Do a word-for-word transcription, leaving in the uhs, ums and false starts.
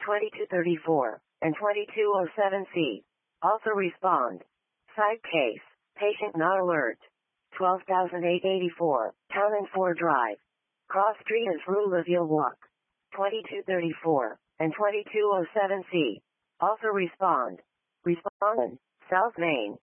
twenty-two thirty-four, and twenty-two oh seven C. Also respond. Side case, patient not alert. twelve thousand eight hundred eighty-four, Town and Ford Drive. Cross Street is Rue Laville Walk. twenty-two thirty-four, and twenty-two oh seven C. Also respond. Respond. South Main.